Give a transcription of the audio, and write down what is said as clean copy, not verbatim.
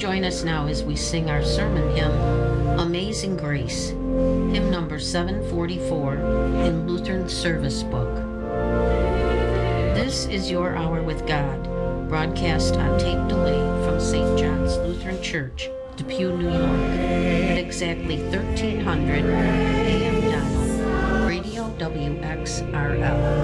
join us now as we sing our sermon hymn, Amazing Grace, hymn number 744 in Lutheran Service Book. This is Your Hour with God, broadcast on tape delay from St. John's Lutheran Church, Depew, New York, at exactly 1300 AM dial, Radio WXRL.